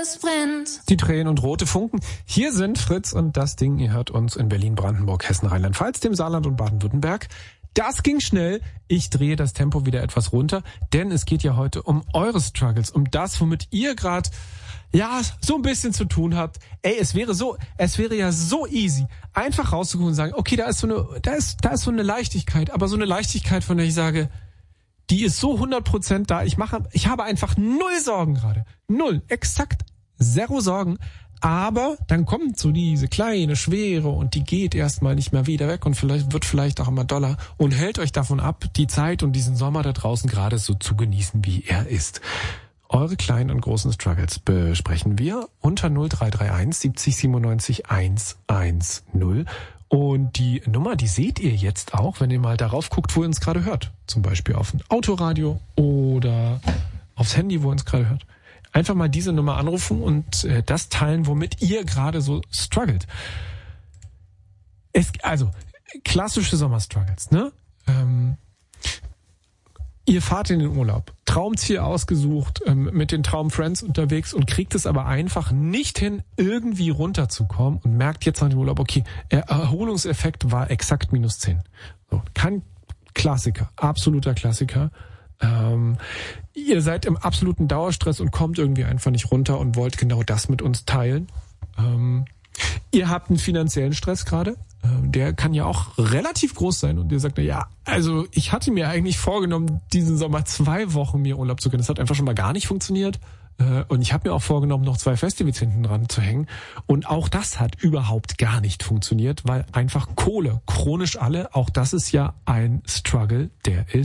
es brennt. Die Tränen und rote Funken. Hier sind Fritz und das Ding. Ihr hört uns in Berlin, Brandenburg, Hessen, Rheinland-Pfalz, dem Saarland und Baden-Württemberg. Das ging schnell. Ich drehe das Tempo wieder etwas runter, denn es geht ja heute um eure Struggles, um das, womit ihr gerade so ein bisschen zu tun habt. Es wäre ja so easy, einfach rauszugucken und sagen, okay, da ist so eine Leichtigkeit, aber so eine Leichtigkeit, von der ich sage, die ist so 100% da. Ich habe einfach 0 Sorgen gerade. 0, exakt 0 Sorgen. Aber dann kommt so diese kleine Schwere und die geht erstmal nicht mehr wieder weg und wird auch immer doller und hält euch davon ab, die Zeit und diesen Sommer da draußen gerade so zu genießen, wie er ist. Eure kleinen und großen Struggles besprechen wir unter 0331 70 97 110. Und die Nummer, die seht ihr jetzt auch, wenn ihr mal darauf guckt, wo ihr uns gerade hört. Zum Beispiel auf ein Autoradio oder aufs Handy, wo ihr uns gerade hört. Einfach mal diese Nummer anrufen und das teilen, womit ihr gerade so struggelt. Also, klassische Sommerstruggles, ne? Ihr fahrt in den Urlaub, Traumziel ausgesucht, mit den Traumfriends unterwegs und kriegt es aber einfach nicht hin, irgendwie runterzukommen und merkt jetzt nach dem Urlaub, okay, Erholungseffekt war exakt -10. So, kein Klassiker, absoluter Klassiker. Ihr seid im absoluten Dauerstress und kommt irgendwie einfach nicht runter und wollt genau das mit uns teilen. Ihr habt einen finanziellen Stress gerade. Der kann ja auch relativ groß sein und ihr sagt, also ich hatte mir eigentlich vorgenommen, diesen Sommer 2 Wochen mir Urlaub zu gönnen. Das hat einfach schon mal gar nicht funktioniert. Und ich habe mir auch vorgenommen, noch 2 Festivals hinten dran zu hängen. Und auch das hat überhaupt gar nicht funktioniert, weil einfach Kohle, chronisch alle, auch das ist ja ein Struggle, der ist